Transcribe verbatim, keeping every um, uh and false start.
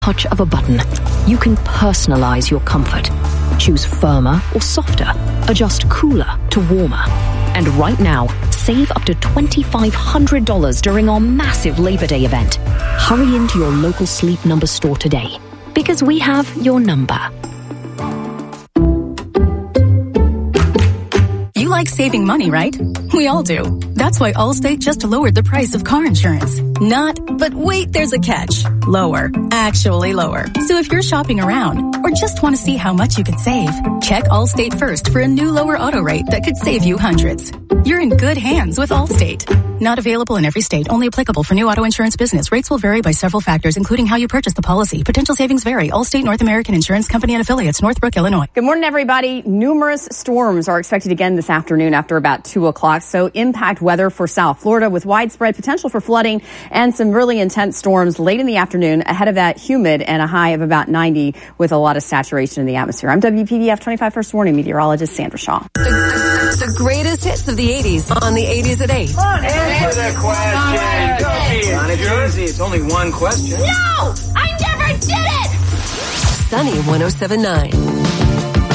touch of a button, you can personalize your comfort. Choose firmer or softer. Adjust cooler to warmer. And right now, save up to two thousand five hundred dollars during our massive Labor Day event. Hurry into your local Sleep Number store today, because we have your number. You like saving money, right? We all do. That's why Allstate just lowered the price of car insurance. Not, but wait, there's a catch. Lower. Actually lower. So if you're shopping around or just want to see how much you could save, check Allstate first for a new lower auto rate that could save you hundreds. You're in good hands with Allstate. Not available in every state. Only applicable for new auto insurance business. Rates will vary by several factors, including how you purchase the policy. Potential savings vary. Allstate North American Insurance Company and affiliates, Northbrook, Illinois. Good morning, everybody. Numerous storms are expected again this afternoon after about two o'clock. So impact weather for South Florida with widespread potential for flooding and some really intense storms late in the afternoon. Ahead of that, humid and a high of about ninety with a lot of saturation in the atmosphere. I'm W P B F twenty-five First Warning meteorologist Sandra Shaw. The, the greatest hits of the eighties on the eighties at eight. Come on, answer the question. Don't be a jerk. It's only one question. No! I never did it! Sunny one oh seven point nine.